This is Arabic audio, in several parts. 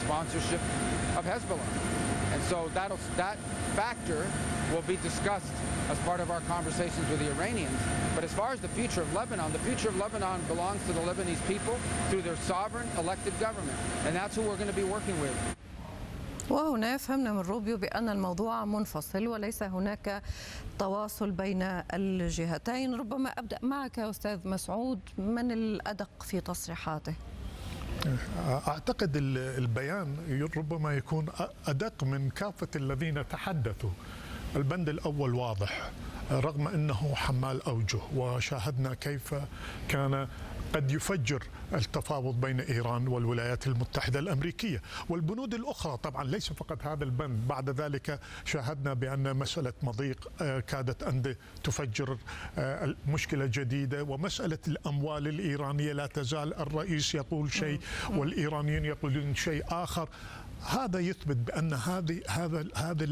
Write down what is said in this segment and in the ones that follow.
sponsorship of Hezbollah. And so that factor will be discussed as part of our conversations with the Iranians. But as far as the future of Lebanon belongs to the Lebanese people through their sovereign elected government. And that's who we're going to be working with. وهنا فهمنا من روبيو بأن الموضوع منفصل وليس هناك تواصل بين الجهتين. ربما أبدأ معك أستاذ مسعود، من الأدق في تصريحاته؟ أعتقد البيان ربما يكون أدق من كافة الذين تحدثوا. البند الأول واضح رغم أنه حمال أوجه، وشاهدنا كيف كان قد يفجر التفاوض بين إيران والولايات المتحدة الأمريكية. والبنود الأخرى طبعا ليس فقط هذا البند، بعد ذلك شاهدنا بأن مسألة مضيق كادت أن تفجر مشكلة جديدة، ومسألة الأموال الإيرانية لا تزال الرئيس يقول شيء والإيرانيين يقولون شيء آخر. هذا يثبت بأن هذا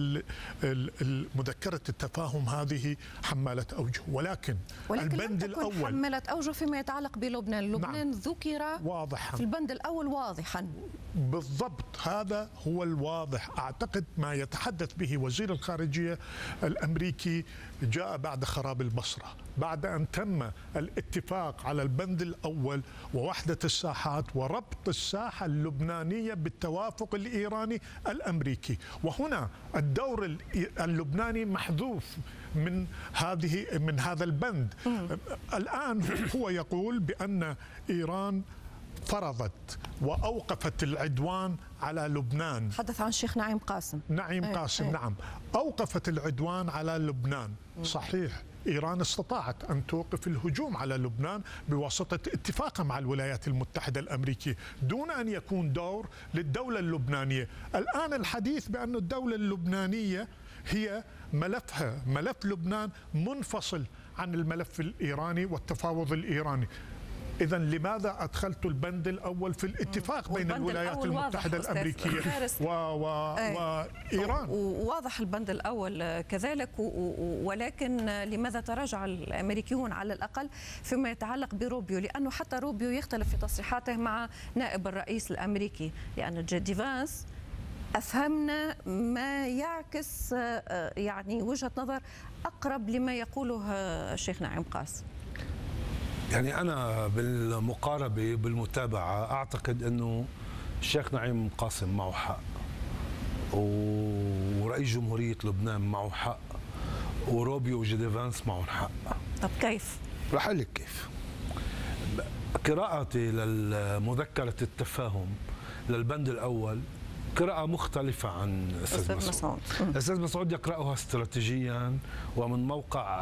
المذكرة التفاهم هذه حمالة أوجه، ولكن البند الأول حمالة أوجه فيما يتعلق بلبنان. لبنان ذكر واضحا في البند الأول واضحا. بالضبط، هذا هو الواضح. أعتقد ما يتحدث به وزير الخارجية الأمريكي جاء بعد خراب البصرة، بعد أن تم الاتفاق على البند الأول ووحدة الساحات وربط الساحة اللبنانية بالتوافق الإيراني الأمريكي. وهنا الدور اللبناني محذوف من هذا البند. الآن هو يقول بأن إيران فرضت وأوقفت العدوان على لبنان. حدث عن الشيخ نعيم قاسم. نعم، أوقفت العدوان على لبنان. صحيح، إيران استطاعت أن توقف الهجوم على لبنان بواسطة اتفاقها مع الولايات المتحدة الأمريكية دون أن يكون دور للدولة اللبنانية. الآن الحديث بأن الدولة اللبنانية هي ملف لبنان منفصل عن الملف الإيراني والتفاوض الإيراني. إذن لماذا أدخلت البند الأول في الاتفاق بين الولايات المتحدة الأمريكية وإيران؟ واضح البند الأول كذلك، ولكن لماذا تراجع الأمريكيون على الأقل فيما يتعلق بروبيو؟ لأنه حتى روبيو يختلف في تصريحاته مع نائب الرئيس الأمريكي، لأن جدي فانس أفهمنا ما يعكس يعني وجهة نظر أقرب لما يقوله الشيخ نعيم قاسم. يعني أنا بالمقاربة بالمتابعة أعتقد أنه الشيخ نعيم قاسم معه حق، ورئيس جمهورية لبنان معه حق، وروبيو وجدي فانس معهم حق. طب كيف؟ رح أقول لك كيف. قراءتي للمذكرة التفاهم للبند الأول قراءة مختلفة عن أستاذ مسعود. أستاذ مسعود يقرأها استراتيجيا ومن موقع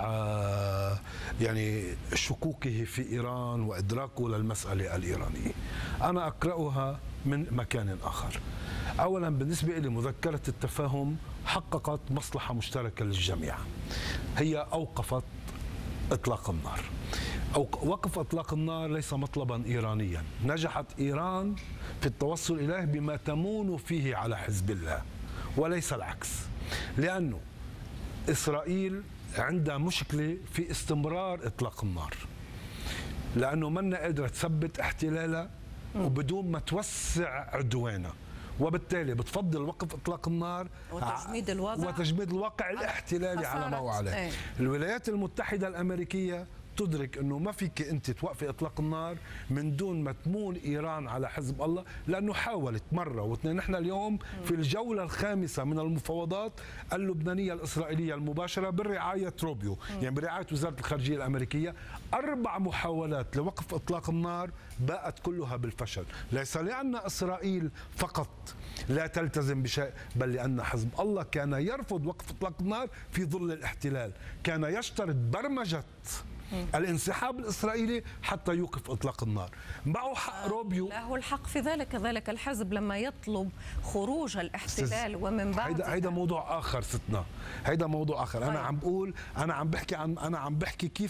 يعني شكوكه في إيران وإدراكه للمسألة الإيرانية. أنا أقرأها من مكان آخر. أولا بالنسبة لي مذكرة التفاهم حققت مصلحة مشتركة للجميع، هي أوقفت إطلاق النار. وقف إطلاق النار ليس مطلبا إيرانيا، نجحت إيران في التوصل إليه بما تمون فيه على حزب الله وليس العكس، لأنه إسرائيل عندها مشكلة في استمرار إطلاق النار، لأنه منا قادرة تثبت احتلالها وبدون ما توسع عدوانها، وبالتالي بتفضل وقف إطلاق النار وتجميد الواقع الاحتلالي على ما هو عليه. الولايات المتحدة الأمريكية تدرك انه ما فيك انت توقفي اطلاق النار من دون ما تمون ايران على حزب الله، لانه حاولت مره واثنين. نحن اليوم في الجوله الخامسه من المفاوضات اللبنانيه الاسرائيليه المباشره برعايه روبيو، يعني برعايه وزاره الخارجيه الامريكيه. 4 محاولات لوقف اطلاق النار باءت كلها بالفشل، ليس لان اسرائيل فقط لا تلتزم بشيء، بل لان حزب الله كان يرفض وقف اطلاق النار في ظل الاحتلال، كان يشترط برمجه الانسحاب الإسرائيلي حتى يوقف إطلاق النار. معه حق روبيو، له الحق في ذلك. كذلك الحزب لما يطلب خروج الاحتلال ومن بعد هيدا موضوع آخر ستنا، هيدا موضوع آخر. طيب. أنا عم بحكي كيف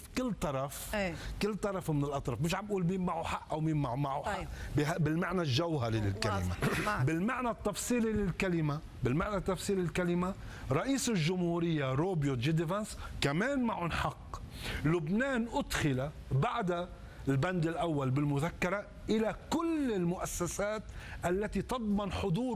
كل طرف من الأطراف، مش عم بقول مين معه حق أو مين معه حق. طيب. بالمعنى الجوهري للكلمة. بالمعنى التفصيلي للكلمة رئيس الجمهورية روبيو جدي فانس كمان معهم حق. لبنان أدخل بعد البند الأول بالمذكرة إلى كل المؤسسات التي تضمن حضور